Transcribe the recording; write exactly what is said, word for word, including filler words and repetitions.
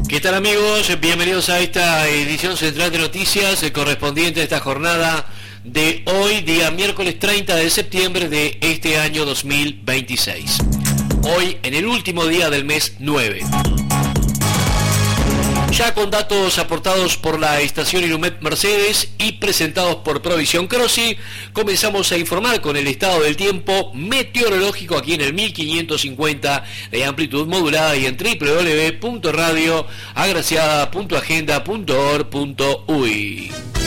¿Qué tal, amigos? Bienvenidos a esta edición central de noticias eh, correspondiente a esta jornada de hoy, día miércoles treinta de septiembre de este año dos mil veintiséis. Hoy en el último día del mes nueve. Ya con datos aportados por la estación Ilumet Mercedes y presentados por Provisión Crossi, comenzamos a informar con el estado del tiempo meteorológico aquí en el mil quinientos cincuenta de amplitud modulada y en doble u doble u doble u punto radio agraciada punto agenda punto org punto uy.